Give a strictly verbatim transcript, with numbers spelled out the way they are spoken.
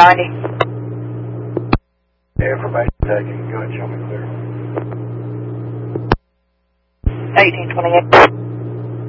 ninety. Yeah, information taken. Go ahead and show me clear. eighteen twenty-eight.